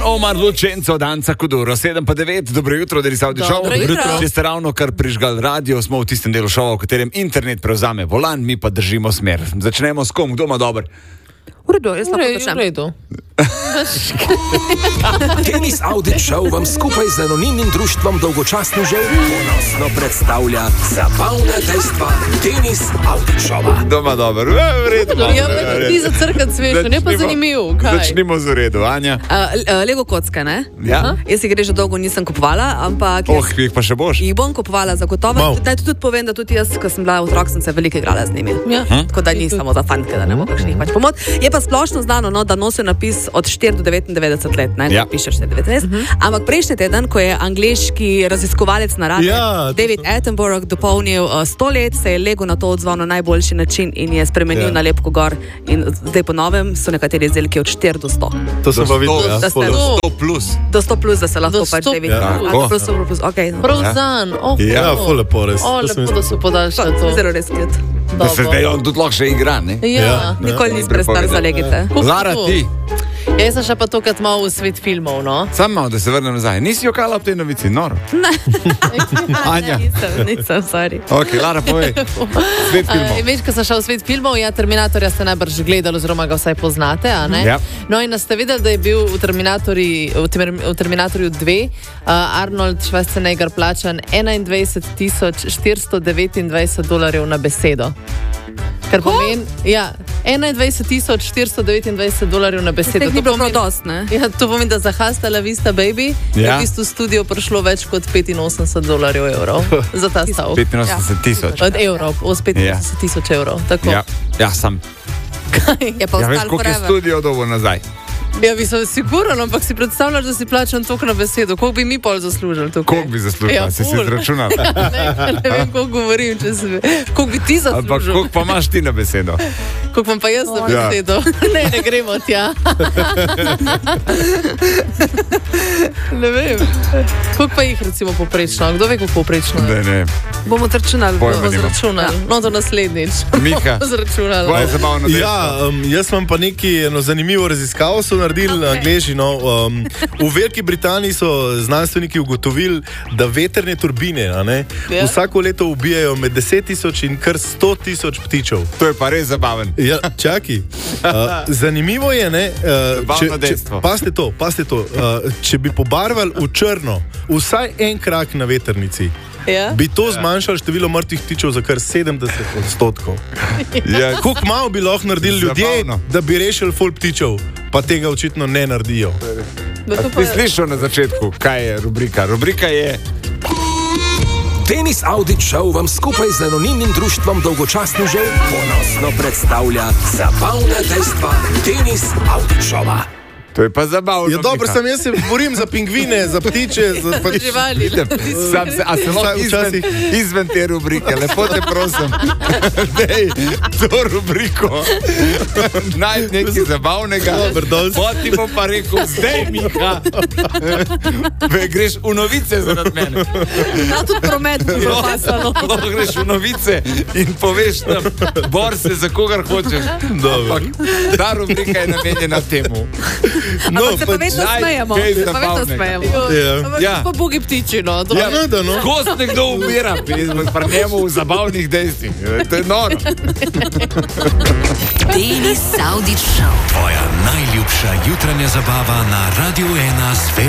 Omar Lučenco, Danca Kuduro, 7:09, dobro jutro, Denis Audić Show. Če ste ravno kar prižgali radio, smo v tistem delu šova, v katerem internet prevzame volan, mi pa držimo smer. Začnemo s kom, kdo ima dober? V redu, jaz lahko začnem. V redu. Denis Audić Show vam skupaj z anonimnim društvom Dolgočasnežev ponosno predstavlja zabavna dejstva Denis Audić Showa. Doma dober, v redu. Ja, ti za crkati smešno, ne pa zanimiv. Začnimo z redu, Anja. Lego kocke, ne? Ja. Jaz jih že dolgo nisem kupovala, ampak Jih pa še boš. jih bom kupovala zagotovo. Daj tudi povem, da tudi jaz, ko sem bila otrok, sem se veliko igrala z njimi. Ja. Tako da ni samo za fantke, da ne bo kakšnih pač pomot. Je pa splošno znano, no, da nosijo napis od 4 do 99 let, ne? Ja. Pišeš 99. Ampak prejšnji teden, ko je angleški raziskovalec narave David Attenborough dopolnil 100 let, se je Lego na to odzval na najboljši način in je spremenil nalepko gor. In zdaj po novem so nekateri izdelki od 4 do 100. To sem pa videl, ja. Da ste- 100 plus. Do 100 plus, da se lahko Do pač 100 David. Ja. Plus, super plus, okej. Prav zan. Ja, ful lepo, res. O, To sem lepo, da so podaljšali to. Zelo res kjut. Da se zdaj on tudi lahko še igra, ne? Ja. Nikoli nisi prestar za legite. Lara, ti. Ja, jaz sem še pa tokrat malo v svet filmov, no. Sam malo, da se vrnem nazaj. Nisi jokala ob tej novici, noro. Anja. Nisem, sorry. Ok, Lara, povej. Svet filmov. Veš, ko sem šel v svet filmov, ja, Terminatorja ste najbrž gledali, oziroma ga vsaj poznate, a ne? Ja. No in ste videli, da je bil v Terminatorju 2 Arnold Schwarzenegger plačan $21,429 na besedo. Kar pomeni, ja, $21,429 na besedo. Teh ni bilo prav dost, ne? Ja, to pomeni, da za Hasta la Vista Baby je Ja. v bistvu v studio prišlo več kot $85 za ta stavek. 85,000. Od evrov, 85,000 evrov. Tako. Ja, ja, sam. Je pa Ja, veš, ostal koliko je forever. studio dobo nazaj. Ja, bi se sigurno, ampak si predstavljaš, da si plačan toliko na besedo. Koliko bi mi pol zaslužili tukaj? Koliko bi zaslužila, Ja, si ful. izračunala? Ne vem, koliko govorim, če se ve. Koliko bi ti Ampak zaslužil? koliko pa imaš ti na besedo? Koliko vam pa jaz na Ja. besedo? Ne gremo tja. Ne vem. Koliko pa jih recimo poprečno? Kdo ve, koliko poprečno je? Ne. Bomo trčunali. Pojma Bomo nimam. zračunali. No, to naslednjič. Miha. Bomo zračunali. Kaj je zabavno dejstvo? Ja, jaz imam pa eno zanimivo raziskavo, so naredili Angleži. No, v Veliki Britaniji so znanstveniki ugotovili, da veterne turbine Ja. vsako leto ubijajo med 10.000 in kar 100.000 ptičev. To je pa res zabaven. Ja, čaki. Zanimivo je, ne, Zabavno dejstvo. pasite to, če bi pobarvali v črno vsaj en krak na vetrnici, Ja? bi to zmanjšalo število mrtvih ptičev za kar 70%. Ja, Koliko malo bi lahko naredili ljudje, Zabavno. da bi rešili ful ptičev, pa tega očitno ne naredijo. Da to Ti pa- slišal na začetku, kaj je rubrika? Rubrika je Denis Audić Show vam skupaj z anonimnim društvom Dolgočasnežev ponosno predstavlja zabavna dejstva Denis Audić Showa. To je pa zabavno. Ja, dobro, Miha. sem jaz se borim za pingvine, za ptiče, za Živali. Vidim, a se lahko Včasih. izven te rubrike, lepo te prosim. Dej, to rubriko. Najdi nekaj zabavnega. Dober, dol. Poti bom pa rekel, zdaj, Miha. Greš v novice zaradi mene. Na tudi promet bo No, zapasalo. lahko greš v novice in poveš tam, bor se za kogar hočeš. Dobro. Ampak ta rubrika je namenjena temu. Ampak se pa vedno daj, smejemo. kaj Pa vedno zabavnega. smejemo. Ja. Ampak Ja. pa bogi ptiči, no. To Ja, je- da, no. Ko se nekdo umira, pri njemu v zabavnih dejstvih. To je noro. Denis Audić Show. Tvoja najljubša jutranja zabava na Radio 1 s